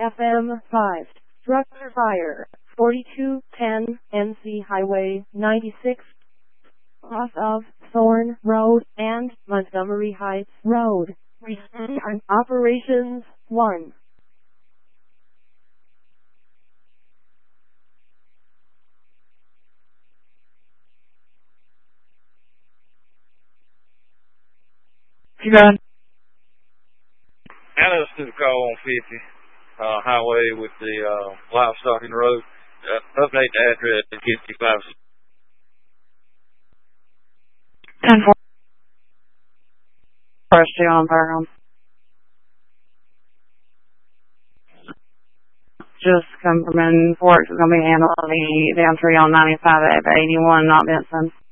FM 5. Structure fire. 4210 NC Highway 96. Off of Thorn Road and Montgomery Heights Road. Operations 1. You done? I listened to the call on 50 highway with the livestock in the road. Update the address to 55. 10-4. First two on Bergham. Just come from in Forks is going to be handling the down 3 on 95 at 81, not Benson.